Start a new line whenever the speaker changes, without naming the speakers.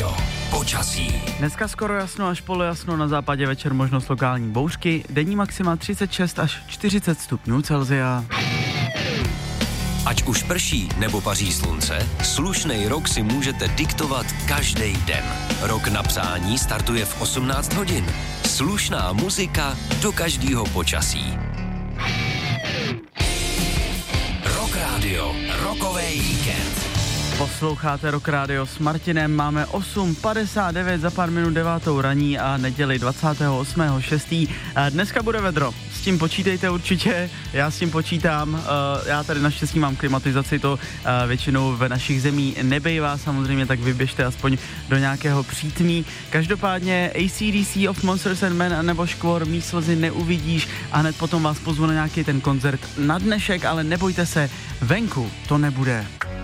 Radio. Počasí.
Dneska skoro jasno až polojasno, na západě večer možnost lokální bouřky, denní maxima 36 až 40 stupňů Celsia.
Ať už prší nebo paří slunce, slušnej rok si můžete diktovat každý den. Rok na přání startuje v 18 hodin. Slušná muzika do každého počasí. Rock Radio, rokovej víkend.
Posloucháte Rock Radio s Martinem, máme 8:59, za pár minut 9. raní a neděli 28.6. Dneska bude vedro, s tím počítejte určitě, já s tím počítám, já tady naštěstí mám klimatizaci, to většinou ve našich zemí nebejvá samozřejmě, tak vyběžte aspoň do nějakého přítmí. Každopádně AC/DC of Monsters and Men nebo Škvor Mý slzy neuvidíš a hned potom vás pozvu na nějaký ten koncert na dnešek, ale nebojte se, venku to nebude.